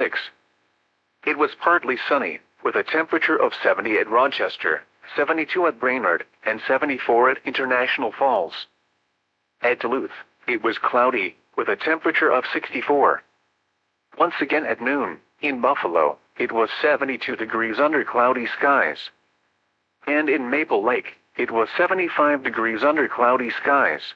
76. It was partly sunny, with a temperature of 70 at Rochester, 72 at Brainerd, and 74 at International Falls. At Duluth, it was cloudy, with a temperature of 64. Once again at noon, in Buffalo, it was 72 degrees under cloudy skies. And in Maple Lake, it was 75 degrees under cloudy skies.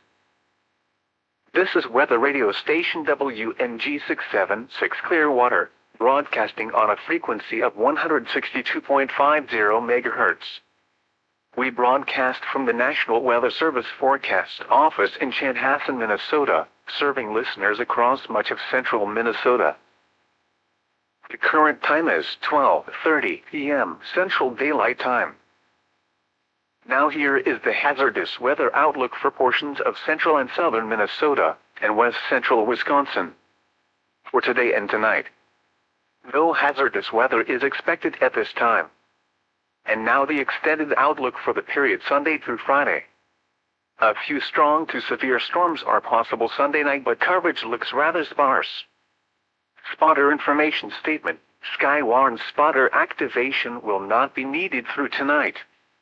This is weather radio station WNG 676 Clearwater, broadcasting on a frequency of 162.50 MHz. We broadcast from the National Weather Service Forecast Office in Chanhassen, Minnesota, serving listeners across much of central Minnesota. The current time is 12:30 p.m. Central Daylight Time. Now here is the hazardous weather outlook for portions of central and southern Minnesota and west central Wisconsin. For today and tonight, no hazardous weather is expected at this time. And now the extended outlook for the period Sunday through Friday. A few strong to severe storms are possible Sunday night, but coverage looks rather sparse. Spotter information statement: Skywarn spotter activation will not be needed through tonight.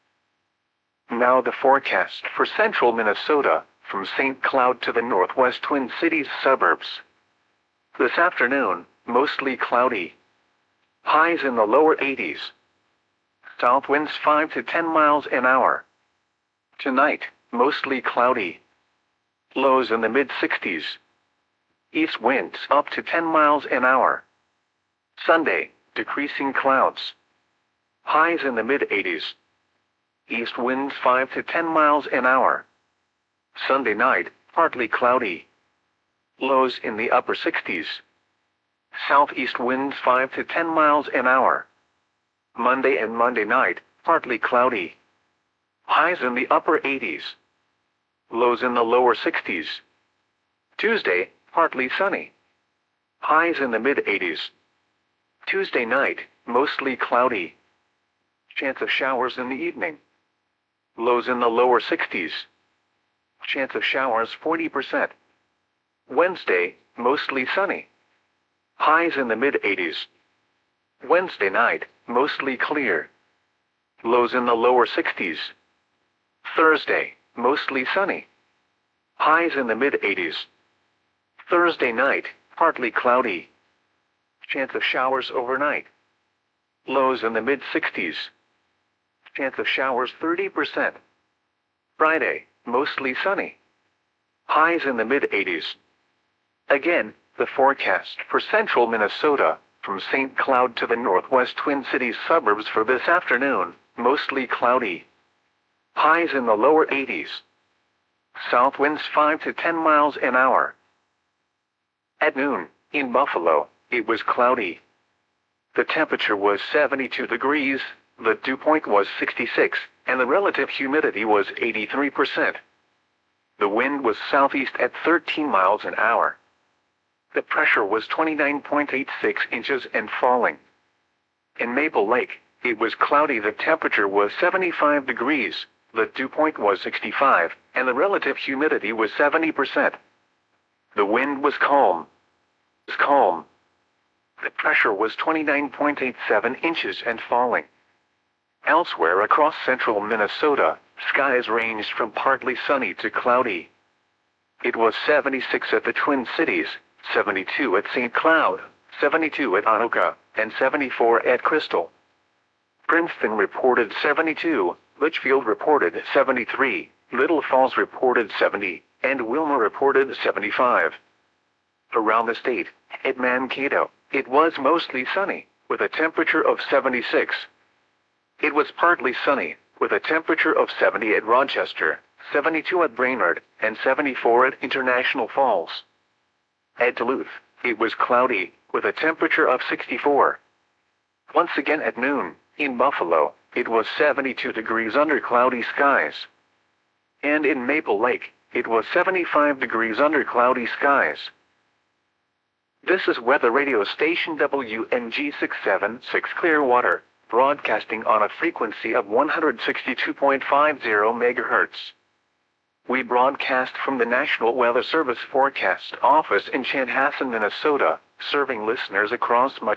Now the forecast for central Minnesota, from St. Cloud to the northwest Twin Cities suburbs. This afternoon, mostly cloudy. Highs in the lower 80s. South winds 5 to 10 miles an hour. Tonight, mostly cloudy. Lows in the mid-60s. East winds up to 10 miles an hour. Sunday, decreasing clouds. Highs in the mid-80s. East winds 5 to 10 miles an hour. Sunday night, partly cloudy. Lows in the upper 60s. Southeast winds 5 to 10 miles an hour. Monday and Monday night, partly cloudy. Highs in the upper 80s. Lows in the lower 60s. Tuesday, partly sunny. Highs in the mid-80s. Tuesday night, mostly cloudy. Chance of showers in the evening. Lows in the lower 60s. Chance of showers 40%. Wednesday, mostly sunny. Highs in the mid-80s. Wednesday night, mostly clear. Lows in the lower 60s. Thursday, mostly sunny. Highs in the mid-80s. Thursday night, partly cloudy. Chance of showers overnight. Lows in the mid-60s. Chance of showers 30%. Friday, mostly sunny. Highs in the mid-80s. Again, the forecast for central Minnesota, from St. Cloud to the northwest Twin Cities suburbs for this afternoon, mostly cloudy. Highs in the lower 80s. South winds 5 to 10 miles an hour. At noon, in Buffalo, it was cloudy. The temperature was 72 degrees, the dew point was 66, and the relative humidity was 83%. The wind was southeast at 13 miles an hour. The pressure was 29.86 inches and falling. In Maple Lake, it was cloudy. The temperature was 75 degrees, the dew point was 65, and the relative humidity was 70%. The wind was calm. The pressure was 29.87 inches and falling. Elsewhere across central Minnesota, skies ranged from partly sunny to cloudy. It was 76 at the Twin Cities, 72 at St. Cloud, 72 at Anoka, and 74 at Crystal. Princeton reported 72, Litchfield reported 73, Little Falls reported 70, and Wilma reported 75. Around the state, at Mankato, it was mostly sunny, with a temperature of 76. It was partly sunny, with a temperature of 70 at Rochester, 72 at Brainerd, and 74 at International Falls. At Duluth, it was cloudy, with a temperature of 64. Once again at noon, in Buffalo, it was 72 degrees under cloudy skies. And in Maple Lake, it was 75 degrees under cloudy skies. This is weather radio station WNG 676 Clearwater, broadcasting on a frequency of 162.50 MHz. We broadcast from the National Weather Service Forecast Office in Chanhassen, Minnesota, serving listeners across much